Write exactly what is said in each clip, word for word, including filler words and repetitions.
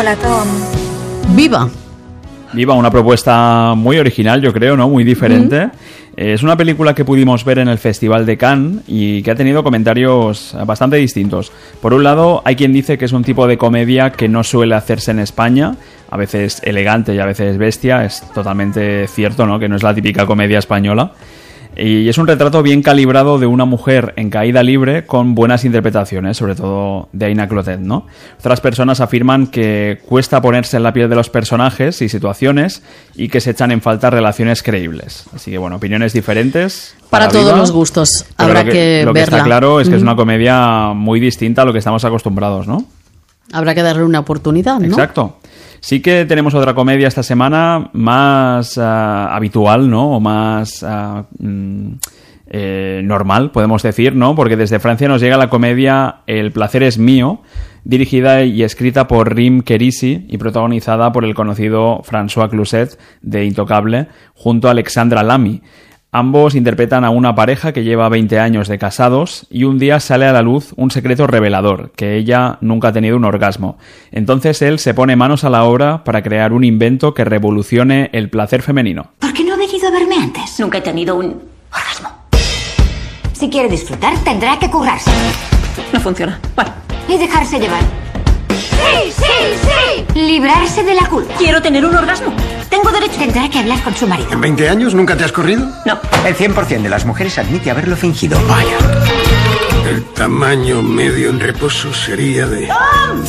Hola, Tom. ¡Viva! Viva, una propuesta muy original, yo creo, ¿no? Muy diferente. Mm. Es una película que pudimos ver en el Festival de Cannes y que ha tenido comentarios bastante distintos. Por un lado, hay quien dice que es un tipo de comedia que no suele hacerse en España, a veces elegante y a veces bestia. Es totalmente cierto, ¿no? Que no es la típica comedia española. Y es un retrato bien calibrado de una mujer en caída libre con buenas interpretaciones, sobre todo de Aina Clotet, ¿no? Otras personas afirman que cuesta ponerse en la piel de los personajes y situaciones y que se echan en falta relaciones creíbles. Así que, bueno, opiniones diferentes. Para, para todos Viva, los gustos. Habrá lo que, que lo verla. Lo que está claro es que mm. es una comedia muy distinta a lo que estamos acostumbrados, ¿no? Habrá que darle una oportunidad, ¿no? Exacto. Sí que tenemos otra comedia esta semana más uh, habitual, ¿no? O más uh, mm, eh, normal, podemos decir, ¿no? Porque desde Francia nos llega la comedia El placer es mío, dirigida y escrita por Rim Kherisi y protagonizada por el conocido François Cluzet de Intocable junto a Alexandra Lamy. Ambos interpretan a una pareja que lleva veinte años de casados y un día sale a la luz un secreto revelador, que ella nunca ha tenido un orgasmo. Entonces él se pone manos a la obra para crear un invento que revolucione el placer femenino. ¿Por qué no ha venido a verme antes? Nunca he tenido un orgasmo. Si quiere disfrutar, tendrá que currarse. No funciona. Bueno. Y dejarse llevar. ¡Sí, sí, sí! Librarse de la culpa. Quiero tener un orgasmo. Tengo derecho. Tendrá que hablar con su marido. ¿En veinte años nunca te has corrido? No. El cien por ciento de las mujeres admite haberlo fingido. Vaya. El tamaño medio en reposo sería de... ¡Tom!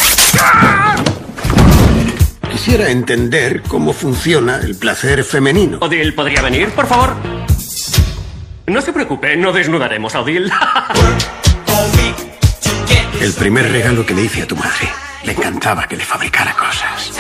Quisiera entender cómo funciona el placer femenino. Odile, ¿podría venir, por favor? No se preocupe, no desnudaremos a Odile. El primer regalo que le hice a tu madre. Le encantaba que le fabricara cosas.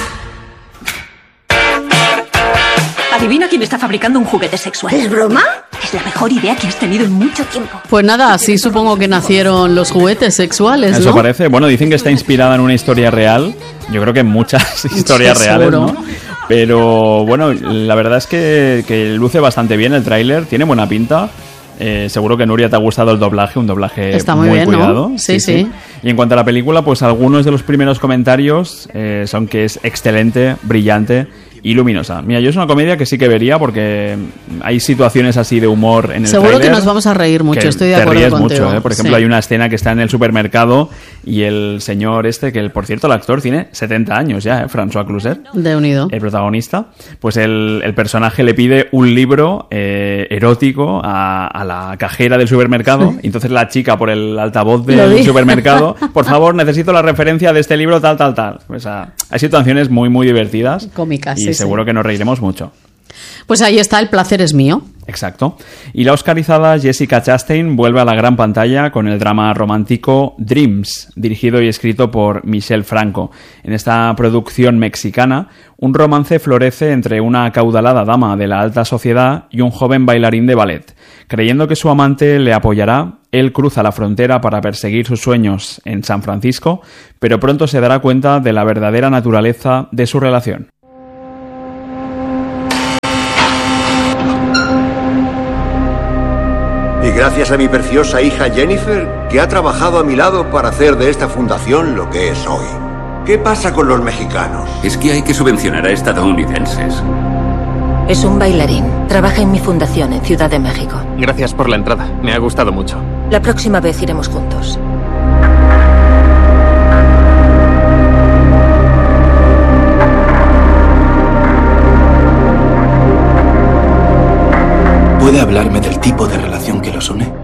Adivina quién está fabricando un juguete sexual. ¿Es broma? Es la mejor idea que has tenido en mucho tiempo. Pues nada, así supongo que nacieron los juguetes sexuales, ¿no? Eso parece. Bueno, dicen que está inspirada en una historia real. Yo creo que en muchas historias sí, reales, seguro. ¿no? Pero bueno, la verdad es que, que luce bastante bien el tráiler. Tiene buena pinta. Eh, seguro que, Nuria, te ha gustado el doblaje, un doblaje Está muy, muy bien, cuidado. ¿no? Sí, sí, sí. Y en cuanto a la película, pues algunos de los primeros comentarios eh, son que es excelente, brillante y luminosa. Mira, yo es una comedia que sí que vería porque hay situaciones así de humor en el Seguro tráiler que nos vamos a reír mucho, estoy de te acuerdo ríes contigo. mucho, ¿eh? Por ejemplo, sí. hay una escena que está en el supermercado y el señor este, que por cierto el actor tiene setenta años ya, ¿eh? François Cluzet, de unido. el protagonista, pues el, el personaje le pide un libro eh, erótico a, a la cajera del supermercado y entonces la chica por el altavoz del supermercado, por favor, necesito la referencia de este libro tal, tal, tal. O sea, hay situaciones muy, muy divertidas. Cómicas, y sí, seguro sí. que nos reiremos mucho. Pues ahí está, El placer es mío. Exacto. Y la oscarizada Jessica Chastain vuelve a la gran pantalla con el drama romántico Dreams, dirigido y escrito por Michel Franco. En esta producción mexicana, un romance florece entre una acaudalada dama de la alta sociedad y un joven bailarín de ballet. Creyendo que su amante le apoyará, él cruza la frontera para perseguir sus sueños en San Francisco, pero pronto se dará cuenta de la verdadera naturaleza de su relación. Y gracias a mi preciosa hija Jennifer, que ha trabajado a mi lado para hacer de esta fundación lo que es hoy. ¿Qué pasa con los mexicanos? Es que hay que subvencionar a estadounidenses. Es un bailarín. Trabaja en mi fundación en Ciudad de México. Gracias por la entrada. Me ha gustado mucho. La próxima vez iremos juntos. ¿Puede hablarme del tipo de relación que los une?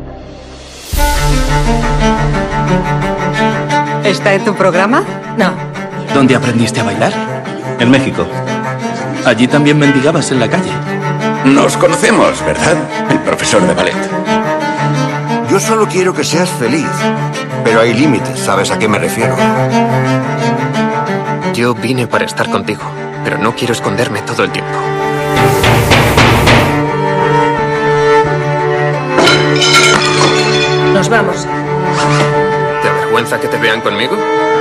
¿Está en tu programa? No. ¿Dónde aprendiste a bailar? En México. Allí también mendigabas en la calle. Nos conocemos, ¿verdad? El profesor de ballet. Yo solo quiero que seas feliz. Pero hay límites, ¿sabes a qué me refiero? Yo vine para estar contigo, pero no quiero esconderme todo el tiempo. Nos vamos. ¿Te avergüenza que te vean conmigo?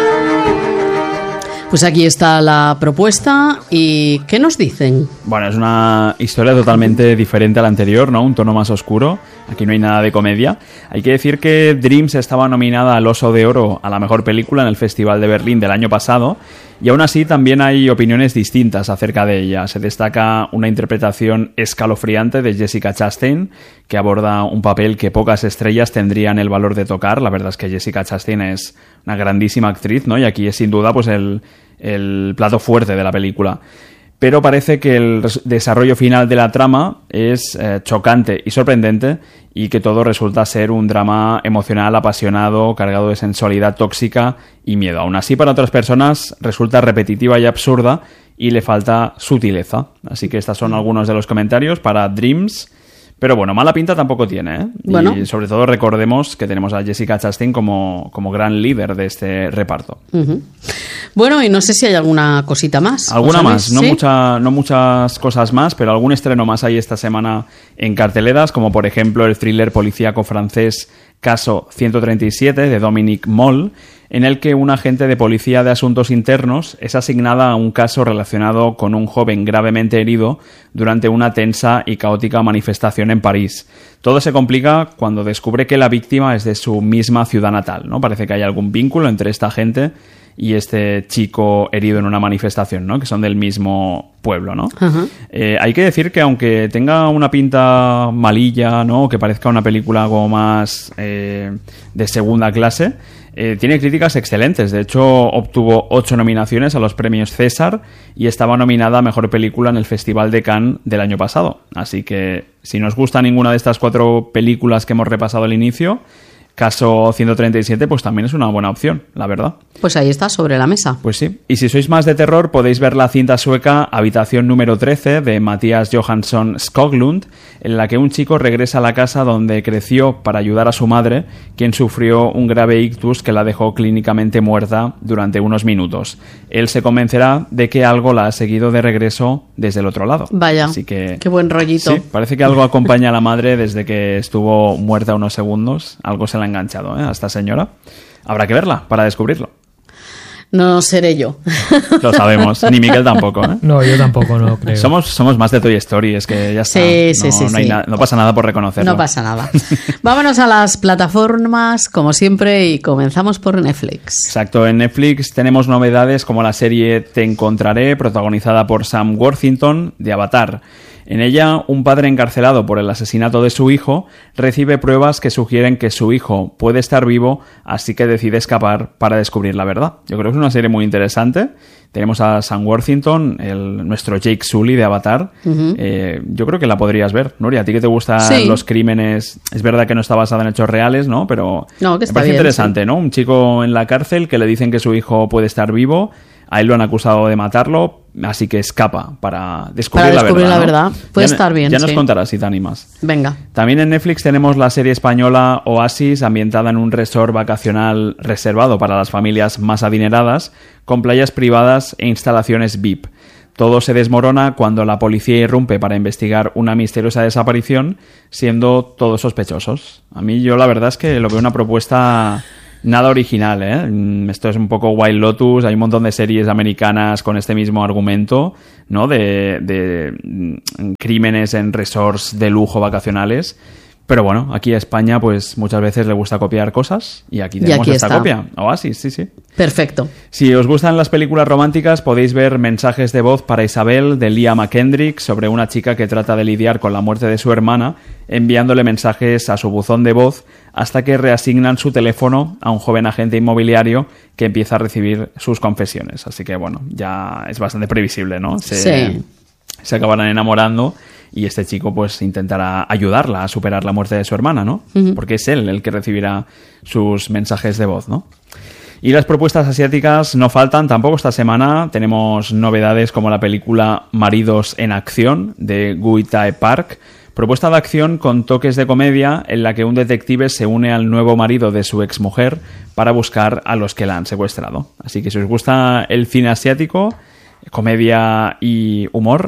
Pues aquí está la propuesta. ¿Y qué nos dicen? Bueno, es una historia totalmente diferente a la anterior, ¿no? Un tono más oscuro. Aquí no hay nada de comedia. Hay que decir que Dreams estaba nominada al Oso de Oro a la mejor película en el Festival de Berlín del año pasado, y aún así también hay opiniones distintas acerca de ella. Se destaca una interpretación escalofriante de Jessica Chastain, que aborda un papel que pocas estrellas tendrían el valor de tocar. La verdad es que Jessica Chastain es una grandísima actriz, ¿no? Y aquí es sin duda pues el, el plato fuerte de la película. Pero parece que el desarrollo final de la trama es eh, chocante y sorprendente, y que todo resulta ser un drama emocional apasionado, cargado de sensualidad tóxica y miedo. Aún así, para otras personas resulta repetitiva y absurda y le falta sutileza. Así que estos son algunos de los comentarios para Dreams. Pero bueno, mala pinta tampoco tiene, ¿eh? Bueno. Y sobre todo recordemos que tenemos a Jessica Chastain como, como gran líder de este reparto. Uh-huh. Bueno, y no sé si hay alguna cosita más. Alguna más, no, ¿Sí? mucha, no muchas cosas más, pero algún estreno más hay esta semana en carteleras, como por ejemplo el thriller policíaco francés Caso ciento treinta y siete de Dominique Moll, en el que un agente de policía de asuntos internos es asignada a un caso relacionado con un joven gravemente herido durante una tensa y caótica manifestación en París. Todo se complica cuando descubre que la víctima es de su misma ciudad natal, ¿no? Parece que hay algún vínculo entre esta agente y este chico herido en una manifestación, ¿no? Que son del mismo pueblo, ¿no? Uh-huh. Eh, hay que decir que aunque tenga una pinta malilla, ¿no? Que parezca una película como más eh, de segunda clase, eh, tiene críticas excelentes. De hecho, obtuvo ocho nominaciones a los premios César y estaba nominada a Mejor Película en el Festival de Cannes del año pasado. Así que, si no os gusta ninguna de estas cuatro películas que hemos repasado al inicio, Caso ciento treinta y siete pues también es una buena opción, la verdad. Pues ahí está, sobre la mesa. Pues sí. Y si sois más de terror, podéis ver la cinta sueca Habitación número trece de Mattias Johansson Skoglund, en la que un chico regresa a la casa donde creció para ayudar a su madre, quien sufrió un grave ictus que la dejó clínicamente muerta durante unos minutos. Él se convencerá de que algo la ha seguido de regreso desde el otro lado. Vaya, así que, qué buen rollito. Sí, parece que algo acompaña a la madre desde que estuvo muerta unos segundos. Algo se la ha enganchado, ¿eh? A esta señora. Habrá que verla para descubrirlo. No seré yo. Lo sabemos. Ni Miguel tampoco, ¿eh? No, yo tampoco, no creo. Somos, somos más de Toy Story, es que ya está. Sí, sí, no, sí, no, hay sí. na- no pasa nada por reconocerlo. No pasa nada. Vámonos a las plataformas, como siempre, y comenzamos por Netflix. Exacto, en Netflix tenemos novedades como la serie Te Encontraré, protagonizada por Sam Worthington, de Avatar. En ella, un padre encarcelado por el asesinato de su hijo recibe pruebas que sugieren que su hijo puede estar vivo, así que decide escapar para descubrir la verdad. Yo creo que es una serie muy interesante. Tenemos a Sam Worthington, el, nuestro Jake Sully de Avatar. Uh-huh. Eh, yo creo que la podrías ver. Nuria, a ti que te gustan sí. los crímenes, es verdad que no está basada en hechos reales, ¿no? Pero no, que me está parece bien, interesante, sí. ¿no? Un chico en la cárcel que le dicen que su hijo puede estar vivo. A él lo han acusado de matarlo, así que escapa para descubrir, para descubrir la verdad. la ¿no? verdad. Puede ya, estar bien, Ya nos sí. contarás si te animas. Venga. También en Netflix tenemos la serie española Oasis, ambientada en un resort vacacional reservado para las familias más adineradas, con playas privadas e instalaciones V I P. Todo se desmorona cuando la policía irrumpe para investigar una misteriosa desaparición, siendo todos sospechosos. A mí yo la verdad es que lo veo una propuesta nada original, ¿eh? Esto es un poco Wild Lotus, hay un montón de series americanas con este mismo argumento, ¿no? De, de crímenes en resorts de lujo vacacionales. Pero bueno, aquí a España pues muchas veces le gusta copiar cosas y aquí tenemos y aquí esta está. copia. Oasis, sí, sí. Perfecto. Si os gustan las películas románticas, podéis ver Mensajes de voz para Isabel, de Leah McKendrick, sobre una chica que trata de lidiar con la muerte de su hermana, enviándole mensajes a su buzón de voz hasta que reasignan su teléfono a un joven agente inmobiliario que empieza a recibir sus confesiones. Así que bueno, ya es bastante previsible, ¿no? Se, sí. se acabarán enamorando y este chico pues intentará ayudarla a superar la muerte de su hermana, ¿no? Uh-huh. Porque es él el que recibirá sus mensajes de voz, ¿no? Y las propuestas asiáticas no faltan tampoco esta semana. Tenemos novedades como la película Maridos en Acción, de Gui Tae Park. Propuesta de acción con toques de comedia en la que un detective se une al nuevo marido de su exmujer para buscar a los que la han secuestrado. Así que si os gusta el cine asiático, comedia y humor,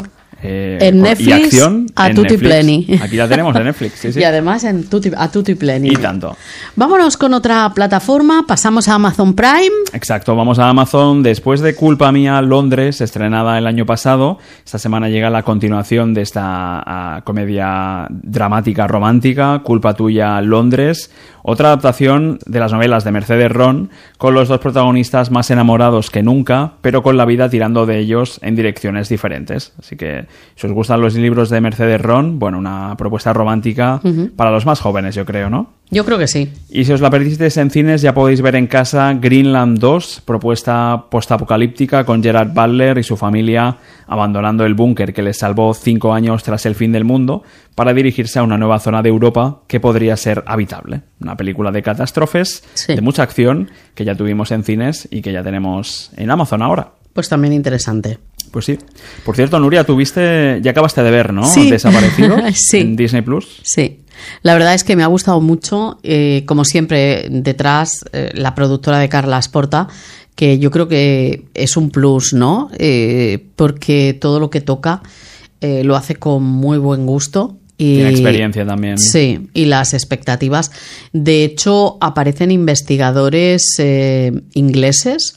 Eh, en Netflix, y acción a en tutti Netflix. pleni. Aquí la tenemos en Netflix, sí, sí. Y además en tutti, a tutti pleni. Y tanto. Vámonos con otra plataforma, pasamos a Amazon Prime. Exacto, vamos a Amazon. Después de Culpa Mía, Londres, estrenada el año pasado, esta semana llega la continuación de esta uh, comedia dramática romántica, Culpa Tuya, Londres. Otra adaptación de las novelas de Mercedes Ron, con los dos protagonistas más enamorados que nunca, pero con la vida tirando de ellos en direcciones diferentes. Así que, si os gustan los libros de Mercedes Ron, bueno, una propuesta romántica uh-huh. para los más jóvenes, yo creo, ¿no? Yo creo que sí. Y si os la perdisteis en cines, ya podéis ver en casa Greenland dos, propuesta postapocalíptica con Gerard Butler y su familia abandonando el búnker que les salvó cinco años tras el fin del mundo para dirigirse a una nueva zona de Europa que podría ser habitable. Una película de catástrofes, sí. de mucha acción, que ya tuvimos en cines y que ya tenemos en Amazon ahora. Pues también interesante. Pues sí. Por cierto, Nuria, tú viste, ya acabaste de ver, ¿no? Sí. Desaparecidos sí. en Disney Plus. Sí. La verdad es que me ha gustado mucho, eh, como siempre, detrás eh, la productora de Carla Sporta, que yo creo que es un plus, ¿no? Eh, porque todo lo que toca eh, lo hace con muy buen gusto. Y, tiene experiencia también. Sí, y las expectativas. De hecho, aparecen investigadores eh, ingleses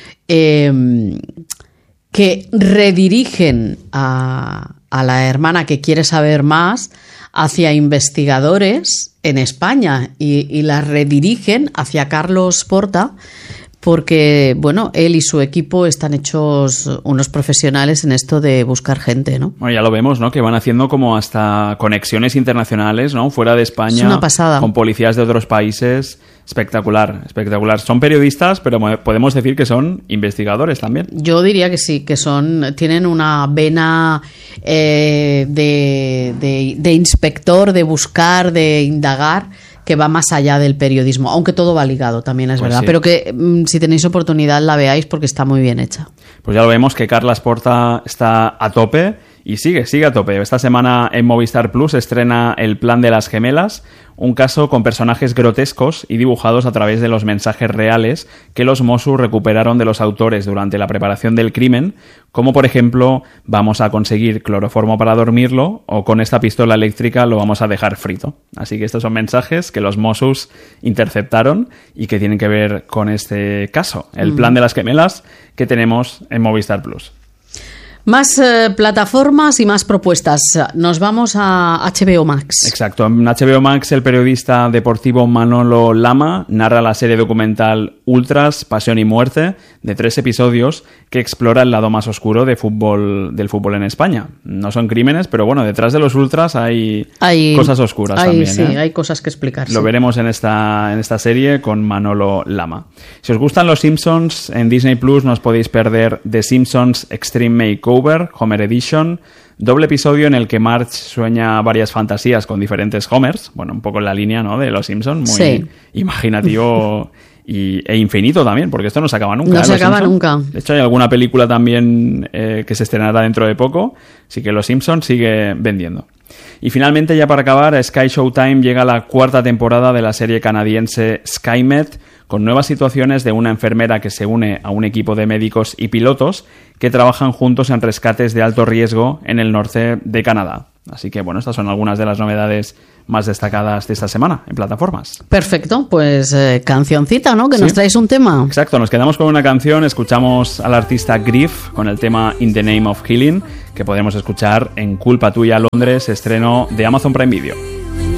eh, que redirigen a, a la hermana que quiere saber más hacia investigadores en España y, y la redirigen hacia Carlos Porta porque, bueno, él y su equipo están hechos unos profesionales en esto de buscar gente, ¿no? Bueno, ya lo vemos, ¿no? Que van haciendo como hasta conexiones internacionales, ¿no? Fuera de España. Es una pasada. Con policías de otros países. Espectacular, espectacular. Son periodistas, pero podemos decir que son investigadores también. Yo diría que sí, que son, tienen una vena eh, de, de, de inspector, de buscar, de indagar, que va más allá del periodismo, aunque todo va ligado, también es pues verdad, sí. Pero que mm, si tenéis oportunidad la veáis porque está muy bien hecha. Pues ya lo vemos que Carla Sporta está a tope y sigue, sigue a tope. Esta semana en Movistar Plus estrena El plan de las gemelas, un caso con personajes grotescos y dibujados a través de los mensajes reales que los Mossos recuperaron de los autores durante la preparación del crimen, como por ejemplo, vamos a conseguir cloroformo para dormirlo o con esta pistola eléctrica lo vamos a dejar frito. Así que estos son mensajes que los Mossos interceptaron y que tienen que ver con este caso, el plan de las gemelas que tenemos en Movistar Plus. Más eh, plataformas y más propuestas. Nos vamos a H B O Max. Exacto. En H B O Max, el periodista deportivo Manolo Lama narra la serie documental Ultras, Pasión y Muerte, de tres episodios que explora el lado más oscuro de fútbol, del fútbol en España. No son crímenes, pero bueno, detrás de los Ultras hay, hay cosas oscuras hay, también. Sí, ¿eh? hay cosas que explicar. Lo sí. veremos en esta, en esta serie con Manolo Lama. Si os gustan los Simpsons, en Disney Plus no os podéis perder The Simpsons Extreme Makeover, Homer Edition, doble episodio en el que Marge sueña varias fantasías con diferentes Homers, bueno, un poco en la línea, ¿no?, de los Simpsons, muy sí. imaginativo y, e infinito también, porque esto no se acaba nunca. No ¿eh? se Los acaba Simpsons. nunca. De hecho, hay alguna película también eh, que se estrenará dentro de poco, así que los Simpsons sigue vendiendo. Y finalmente, ya para acabar, a Sky Showtime llega la cuarta temporada de la serie canadiense SkyMed, con nuevas situaciones de una enfermera que se une a un equipo de médicos y pilotos que trabajan juntos en rescates de alto riesgo en el norte de Canadá. Así que, bueno, estas son algunas de las novedades más destacadas de esta semana en plataformas. Perfecto, pues eh, cancioncita, ¿no? Que ¿Sí? Nos traes un tema. Exacto, nos quedamos con una canción, escuchamos al artista Griff con el tema In the Name of Healing, que podemos escuchar en Culpa Tuya Londres, estreno de Amazon Prime Video.